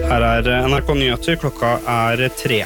Her NRK Nyheter, klokka 3.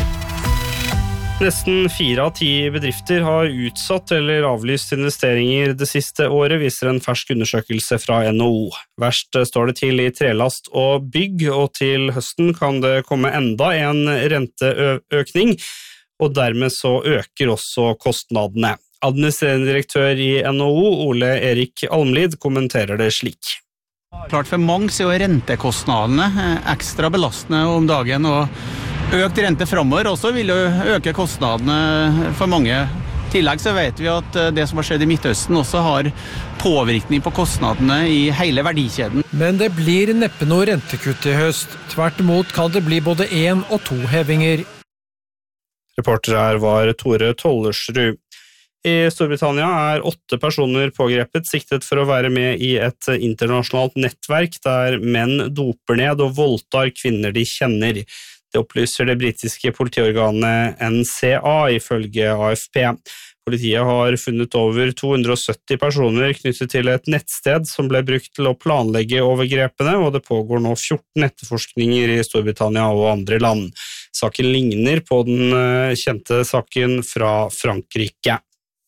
Nesten 4 av 10 bedrifter har utsatt eller avlyst investeringer det siste året, viser en fersk undersøkelse fra NHO. Verst står det til i trelast og bygg, og til høsten kan det komme enda en renteøkning, og dermed så øker også kostnadene. Administrerende direktør i NHO, Ole Erik Almlid, kommenterer det slik. Klart for mange så er rentekostnadene ekstra belastende om dagen, og økt rente fremover også vil jo øke kostnadene for mange. I tillegg så vet vi at det som har skjedd i Midtøsten også har påvirkning på kostnadene i hele verdikjeden. Men det blir neppe noe rentekutt i høst. Tvert imot kan det bli både 1 og 2 hevinger. Reporter her var Tore Tollersrud. I Storbritannia 8 personer pågrepet, siktet for å være med i et internasjonalt nettverk der menn doper ned og voldtar kvinner de kjenner. Det opplyser det britiske politiorganet NCA ifølge AFP. Politiet har funnet over 270 personer knyttet til et nettsted som ble brukt til å planlegge overgrepene, og det pågår nå 14 etterforskninger i Storbritannia og andre land. Saken ligner på den kjente saken fra Frankrike.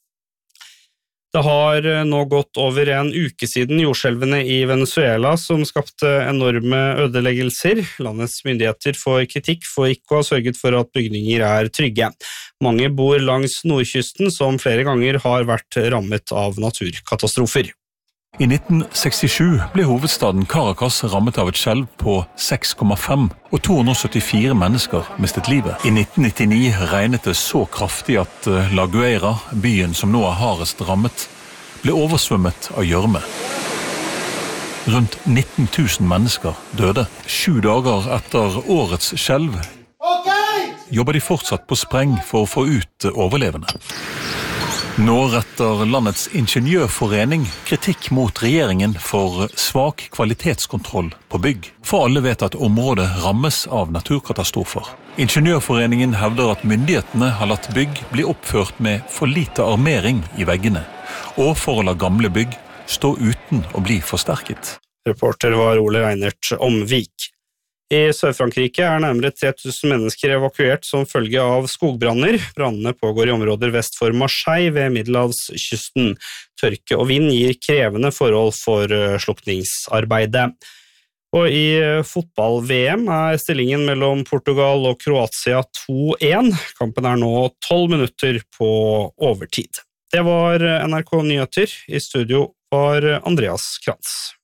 Det har nå gått over en uke siden jordskjelvene i Venezuela som skapte enorme ødeleggelser. Landets myndigheter får kritikk for ikke å ha sørget for at bygninger trygge. Mange bor langs nordkysten som flere ganger har vært rammet av naturkatastrofer. I 1967 ble hovedstaden Caracas rammet av et skjelv på 6,5, og 274 mennesker mistet livet. I 1999 regnet det så kraftig at La Guaira, byen som nå hardest rammet, ble oversvømmet av gjørme. Rundt 19 000 mennesker døde. 7 dager etter årets skjelv jobber de fortsatt på spreng for å få ut overlevende. Nå retter landets ingeniørforening kritikk mot regjeringen for svak kvalitetskontroll på bygg. For alle vet at området rammes av naturkatastrofer. Ingeniørforeningen hevder at myndighetene har latt bygg bli oppført med for lite armering i veggene, og for å la gamle bygg stå uten å bli forsterket. Reporter var Ole Reinert Omvik. I Sør-Frankrike nærmere 3000 mennesker evakuert som følge av skogbranner. Brannene pågår i områder vest for Marseille ved Middelhavskysten. Tørke og vind gir krevende forhold for slukningsarbeidet. Og i fotball-VM stillingen mellom Portugal og Kroatia 2-1. Kampen nå 12 minutter på overtid. Det var NRK Nyheter. I studio var Andreas Krantz.